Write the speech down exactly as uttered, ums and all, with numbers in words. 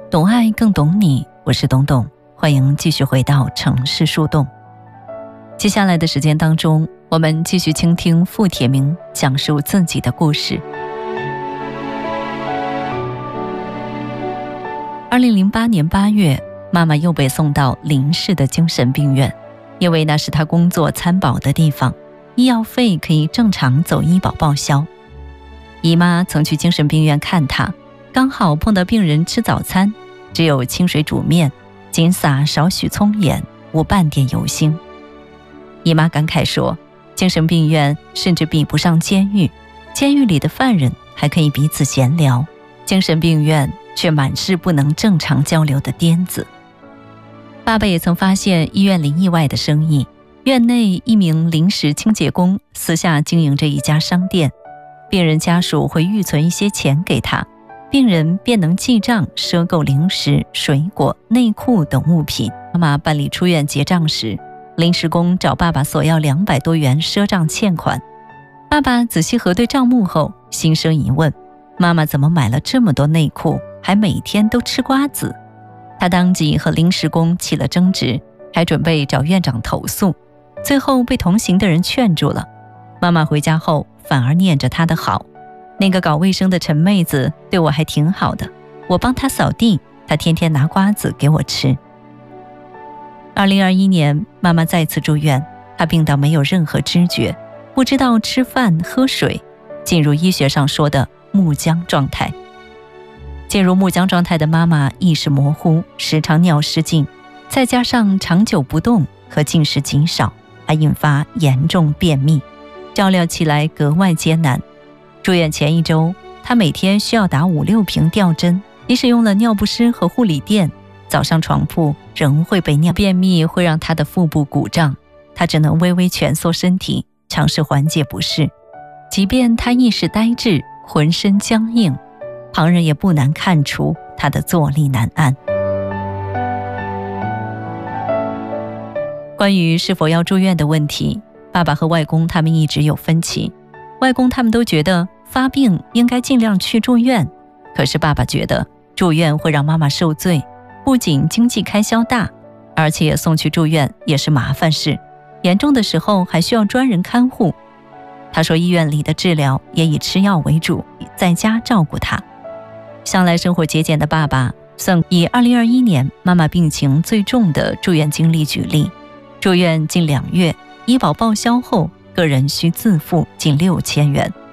懂爱更懂你，我是董董，欢迎继续回到城市树洞。接下来的时间当中，我们继续倾听傅铁明讲述自己的故事。二零零八年八月，妈妈又被送到临市的精神病院，因为那是她工作参保的地方，医药费可以正常走医保报销。姨妈曾去精神病院看她，刚好碰到病人吃早餐，只有清水煮面，仅撒少许葱盐，无半点油腥。姨妈感慨说，精神病院甚至比不上监狱，监狱里的犯人还可以彼此闲聊，精神病院却满是不能正常交流的癫子。爸爸也曾发现医院里意外的生意，院内一名临时清洁工私下经营着一家商店，病人家属会预存一些钱给他，病人便能记账赊购零食、水果、内裤等物品。妈妈办理出院结账时，临时工找爸爸索要两百多元赊账欠款。爸爸仔细核对账目后，心生疑问，妈妈怎么买了这么多内裤，还每天都吃瓜子？他当即和临时工起了争执，还准备找院长投诉，最后被同行的人劝住了。妈妈回家后反而念着他的好，那个搞卫生的陈妹子对我还挺好的，我帮她扫地，她天天拿瓜子给我吃。二零二一年，妈妈再次住院，她病到没有任何知觉，不知道吃饭喝水，进入医学上说的木僵状态。进入木僵状态的妈妈意识模糊，时常尿失禁，再加上长久不动和进食极少，还引发严重便秘，照料起来格外艰难。住院前一周，她每天需要打五六瓶吊针，即使用了尿不湿和护理垫，早上床铺仍会被尿。便秘会让她的腹部鼓胀，她只能微微蜷缩身体，尝试缓解不适。即便她意识呆滞，浑身僵硬，旁人也不难看出她的坐立难安。关于是否要住院的问题，爸爸和外公他们一直有分歧。外公他们都觉得发病应该尽量去住院，可是爸爸觉得住院会让妈妈受罪，不仅经济开销大，而且送去住院也是麻烦事，严重的时候还需要专人看护。他说医院里的治疗也以吃药为主，在家照顾他。向来生活节俭的爸爸曾以二零二一年妈妈病情最重的住院经历举例，住院近两月，医保报销后个人需自付近六千元，